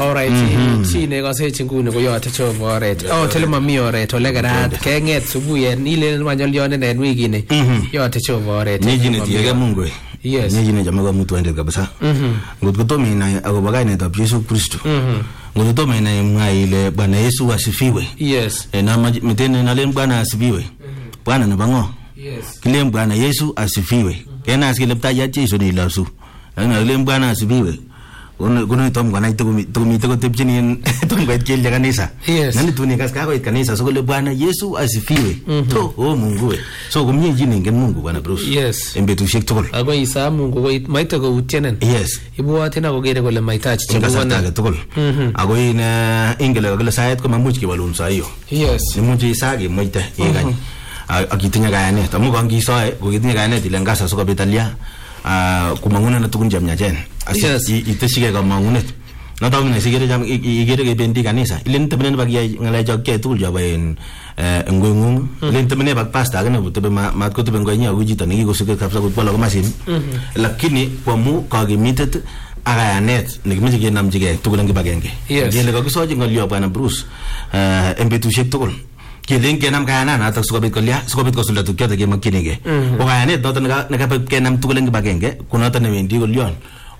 Alright, si ne kase chinguni ko yote chova oret. Tele mami oret ole karat kenget subuyen ile manyolyon en wikini. Yote chova oret. Nyejine tiege Mungu. Yes. Nyejine jamaga mtu ende kabisa. Ngotko tomi na agoba kaine ta Yesu Kristo. Ngotko tomi na mwaile Bwana Yesu asifiwe. Yes. Na mitene na len Bwana asifiwe. Bwana na bango. Yes. Kile Bwana Yesu asifiwe. Kena asikile ptaya Yesu ni lasu. Na len Bwana asifiwe. Kuno tom kana ito tepchini tom kwa kile kanisa. Nani tuni kaska kwa kanisa so kule Bwana Yesu asifiwe. To Mungu we. So kumye jini ngen Mungu Bwana Bruce. Yes. Embetu shek tokol. Ako isa Mungu ko maita ko utienen. Yes. Ibu atina ko gere kole maitachi chebo wana tokol. Ako ina ingele kole sayet ko mamuch ke walun sa iyo. Yes. Nimuji isage moita yegani. Akitinya kayanet. Amu ko ngisoe ko kitinya kayanet ile ngasa so ko betalia. Kumanguna na tukun jamnya jen. Yes. Iteshike kamangunet. Nataw na sigere jam igere ke bendi kanisa. Ilen temene bag ngala jokke tul jabaen ngungung. Ilen temene bag pasta kana butebe mat ko tebe ngonya ujita ngi ko suke kapsa ko pala ko masin. Lakini kwa mu ka gimitet agayanet nigimije ke namjige tukulangi bagenge. Jele ko soje ngolyo Bwana Bruce. Embetu shek tukul. Kiling kenam kayana na tak sukabit ko sulatu kya take makinige o kayane dot naga kenam tukulang bagenge kuna ta nendi ko lyon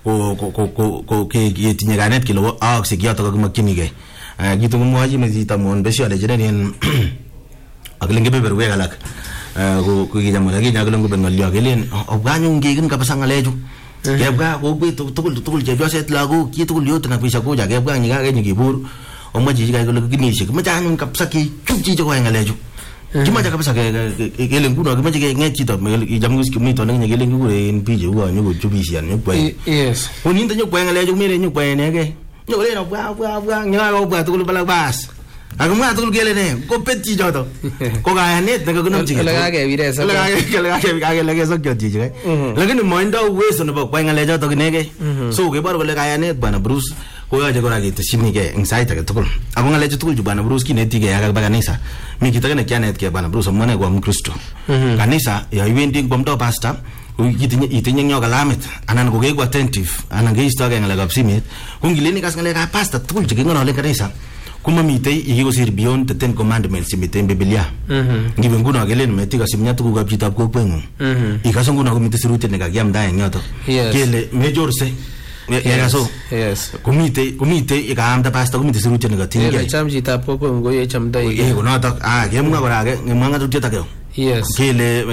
ko ke yetinya ganet kilo oxygen to ko makinige gitu mo haji mezita mon besio ale jenen aglenge be berwe galak ko gi jamu lagi jagalong ko bengal yo gelen o ganyu ngigin ka pasang aleju kebga ko be tukul je joset lagu ki tukul yo tana bisa ko ja kebga nyiga ge nyigibur o maji ga ko gini shi kuma janun kapsa ki chuji jo nga leju kima ja kapsa ke lengu no kuma je nge chito jamu ki mi to nge nge lengu re en pije wa nyu chubi sian nyu kwe yes onin to nyu kwe nga leju mere nyu kwe ne ge nyu le no bwa nya ga bwa to bala bas aguma to gele ne ko peti jo to ko ga ne te ko no ji la ga vire sa la ga so kyo ji ge lakini moindo weso no kwe nga leju to ne ge so ke bar ko le ga ne Bwana Bruce ko ya jagora ke tshimi ke anxiety ke tukul ako ngale tukul ju Bwana Bruce kineti ke ya ga kanisa mi kitaka ne kyanet ke Bwana Bruce mone kwa Mkristo kanisa ya iwendi kwa mdo pastor itinya nyoga lamet anan ko ke kwa attentive anan ke isto ke ngale ka psimet kungileni kas ngale ka pastor tukul je ngono le kanisa kuma mitei igo sir beyond the 10 commandments mitei Biblia ngibe nguno agelen metika simnya tuku ka jitab ko kwengu ikasongu na ko mitei sirute ne ka gyamda nyoto kele major se yes kumite ikamda pasta kumite siruche negatinge ile chamji tapo ko ngoye chamda ige kuno to gemwa korage ngemanga tuteta ke yes kele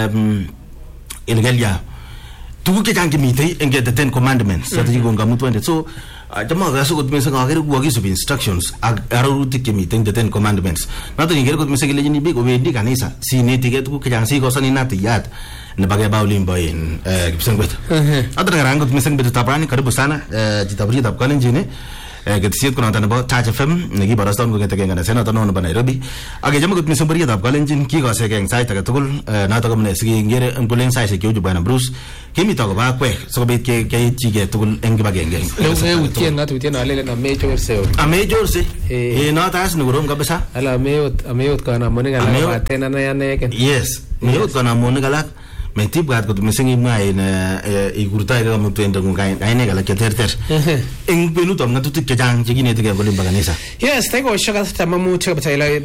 ilgelia tuku ke kangi mitei enge the 10 commandments sata jigo ngamu 20 so jama ga so kutmesa ga gere kuwa gisu instructions aruruti ke mitei the 10 commandments nato ngere kutmesa ke lejini bi ko bendi kanisa sineti ke tuku ke jansi ko sani natiyat na bagay baulimbo in kipsangwet adra garango tumisang betu taprani karibu sana jitabri tab kalen jine getisiet kuna tana ba Touch FM nagi baraston ko getege ngana sena tano na Nairobi age jamu tumisang bari tab kalen jin ki go se geng sai ta tukul na to komne sigi ngere ambulen sai se ke ju Bwana Bruce kimi to ba kwe so be ke jige tukul engi bagenge lo se utien na tutien alele na major se a major se no tas no rom kabisa ala ameot kana moniga na tena na yaneke yes meot kana moniga la metip gat ko tumisengi mai na igurta ga mo tuenda ngai aine ga la keter en benuto ngatu tikjang jigine tege bolim baganesa yes tego shaka tamamu chaka